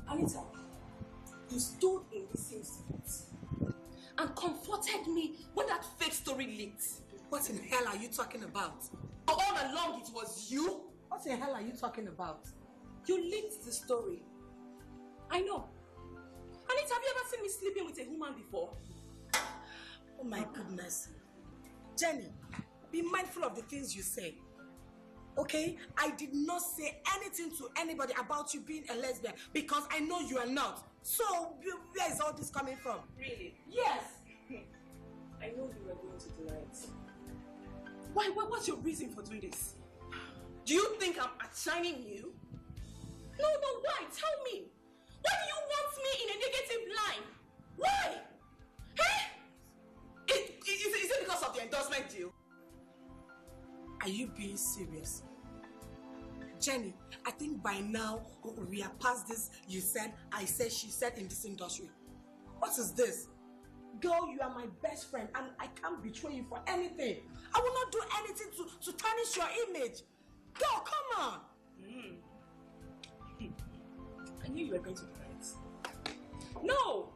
Anita, you stood in this same spot and comforted me when that fake story leaked. What in hell are you talking about? All along it was you? What in hell are you talking about? You leaked the story. I know. Anita, have you ever seen me sleeping with a woman before? Oh my goodness. Jenny, be mindful of the things you say. Okay? I did not say anything to anybody about you being a lesbian because I know you are not. So, where is all this coming from? Really? Yes! I know you were going to deny it. What's your reason for doing this? Do you think I'm outshining you? No, why? Tell me. Why do you want me in a negative line? Why? Hey? Is it because of the endorsement deal? Are you being serious? Jenny, I think by now we are past this you said, I said, she said in this industry. What is this? Girl, you are my best friend and I can't betray you for anything. I will not do anything to tarnish your image. Girl, come on. I knew you were going to do it. No!